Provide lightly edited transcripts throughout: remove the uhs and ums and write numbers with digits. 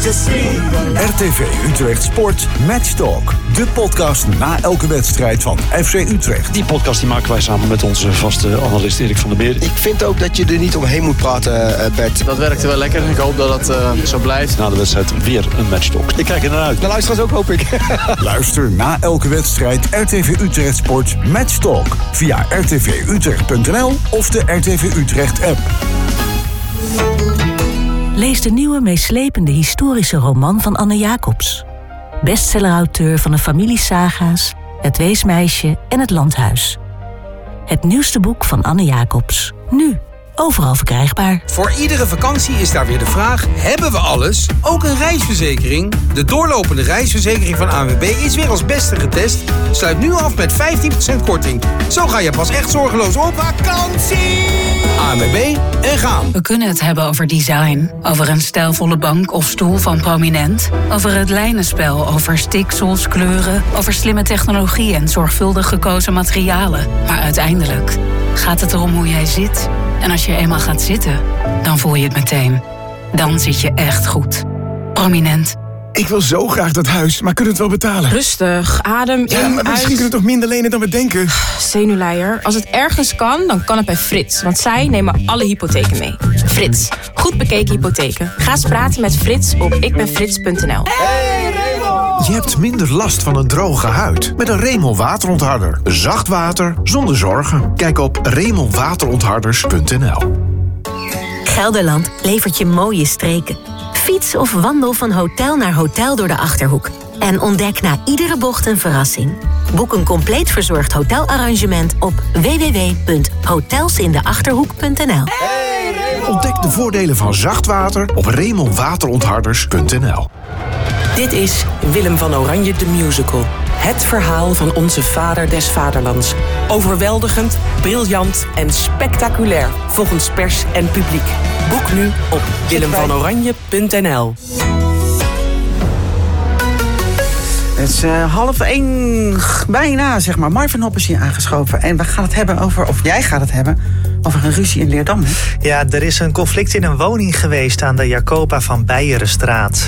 RTV Utrecht Sport Matchtalk. De podcast na elke wedstrijd van FC Utrecht. Die podcast die maken wij samen met onze vaste analist Erik van der Beer. Ik vind ook dat je er niet omheen moet praten, Bert. Dat werkte wel lekker. Ik hoop dat het zo blijft. Na de wedstrijd weer een Matchtalk. Ik kijk er naar uit. De luisteraars ook, hoop ik. Luister na elke wedstrijd RTV Utrecht Sport Matchtalk. Via rtvutrecht.nl of de RTV Utrecht app. Lees de nieuwe meeslepende historische roman van Anne Jacobs. Bestsellerauteur van de familiesaga's, Het Weesmeisje en Het Landhuis. Het nieuwste boek van Anne Jacobs. Nu, overal verkrijgbaar. Voor iedere vakantie is daar weer de vraag, hebben we alles? Ook een reisverzekering? De doorlopende reisverzekering van ANWB is weer als beste getest. Sluit nu af met 15% korting. Zo ga je pas echt zorgeloos op vakantie! ANWB en gaan. We kunnen het hebben over design. Over een stijlvolle bank of stoel van Prominent. Over het lijnenspel, over stiksels, kleuren. Over slimme technologie en zorgvuldig gekozen materialen. Maar uiteindelijk gaat het erom hoe jij zit. En als je eenmaal gaat zitten, dan voel je het meteen. Dan zit je echt goed. Prominent. Ik wil zo graag dat huis, maar kunnen we het wel betalen? Rustig, adem in, maar misschien kunnen we toch minder lenen dan we denken? Zenuwleier. Als het ergens kan, dan kan het bij Frits. Want zij nemen alle hypotheken mee. Frits, goed bekeken hypotheken. Ga eens praten met Frits op ikbenfrits.nl. Je hebt minder last van een droge huid met een Remel waterontharder. Zacht water zonder zorgen. Kijk op remelwaterontharders.nl. Gelderland levert je mooie streken. Fiets of wandel van hotel naar hotel door de Achterhoek. En ontdek na iedere bocht een verrassing. Boek een compleet verzorgd hotelarrangement op www.hotelsindeachterhoek.nl. Ontdek de voordelen van zacht water op remelwaterontharders.nl. Dit is Willem van Oranje de Musical. Het verhaal van onze vader des vaderlands. Overweldigend, briljant en spectaculair. Volgens pers en publiek. Boek nu op willemvanoranje.nl. Het is 12:30, bijna, zeg maar. Marvin Hopp is hier aangeschoven. En we gaan het hebben over, of jij gaat het hebben, over een ruzie in Leerdam. Hè? Ja, er is een conflict in een woning geweest aan de Jacoba van Beijerenstraat.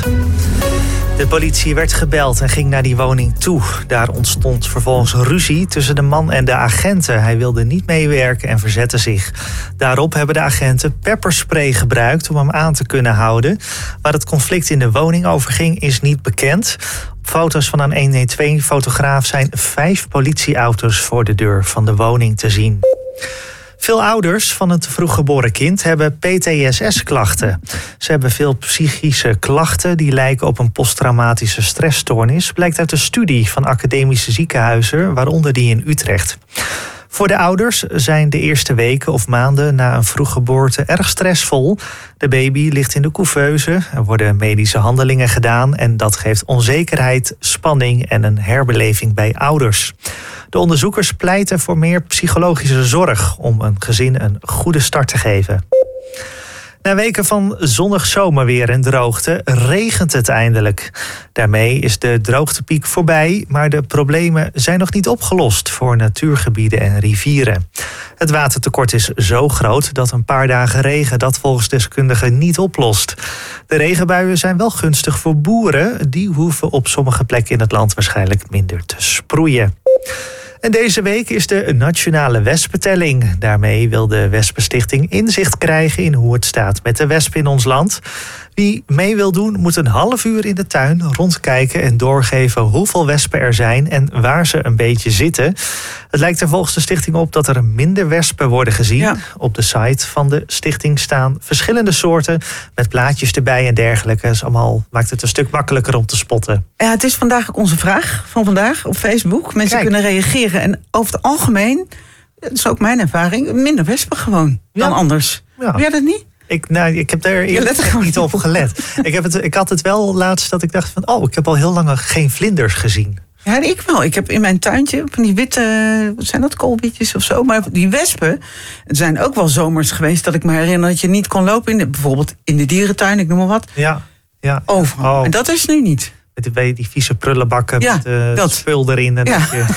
De politie werd gebeld en ging naar die woning toe. Daar ontstond vervolgens ruzie tussen de man en de agenten. Hij wilde niet meewerken en verzette zich. Daarop hebben de agenten pepperspray gebruikt om hem aan te kunnen houden. Waar het conflict in de woning over ging is niet bekend. Op foto's van een 112-fotograaf zijn 5 politieauto's voor de deur van de woning te zien. Veel ouders van een te vroeg geboren kind hebben PTSS-klachten. Ze hebben veel psychische klachten die lijken op een posttraumatische stressstoornis, blijkt uit een studie van academische ziekenhuizen, waaronder die in Utrecht. Voor de ouders zijn de eerste weken of maanden na een vroeggeboorte erg stressvol. De baby ligt in de couveuse, er worden medische handelingen gedaan en dat geeft onzekerheid, spanning en een herbeleving bij ouders. De onderzoekers pleiten voor meer psychologische zorg om een gezin een goede start te geven. Na weken van zonnig zomerweer en droogte regent het eindelijk. Daarmee is de droogtepiek voorbij, maar de problemen zijn nog niet opgelost voor natuurgebieden en rivieren. Het watertekort is zo groot dat een paar dagen regen dat volgens deskundigen niet oplost. De regenbuien zijn wel gunstig voor boeren, die hoeven op sommige plekken in het land waarschijnlijk minder te sproeien. En deze week is de Nationale Wespentelling. Daarmee wil de Wespenstichting inzicht krijgen in hoe het staat met de wespen in ons land. Wie mee wil doen, moet een half uur in de tuin rondkijken en doorgeven hoeveel wespen er zijn en waar ze een beetje zitten. Het lijkt er volgens de stichting op dat er minder wespen worden gezien. Ja. Op de site van de stichting staan verschillende soorten met plaatjes erbij en dergelijke. Dus allemaal maakt het een stuk makkelijker om te spotten. Ja, het is vandaag ook onze vraag van vandaag op Facebook. Mensen kunnen reageren en over het algemeen, dat is ook mijn ervaring, minder wespen gewoon dan anders. Ja. Heb jij dat niet? Ik heb daar eerlijk niet op gelet. Ik had het wel laatst dat ik dacht van, ik heb al heel lang geen vlinders gezien. Ja, ik wel. Ik heb in mijn tuintje van die witte, zijn dat koolbietjes of zo? Maar die wespen, het zijn ook wel zomers geweest dat ik me herinner dat je niet kon lopen. Bijvoorbeeld in de dierentuin, ik noem maar wat. Ja. Overal. En dat is nu niet. Met die vieze prullenbakken met spul erin. En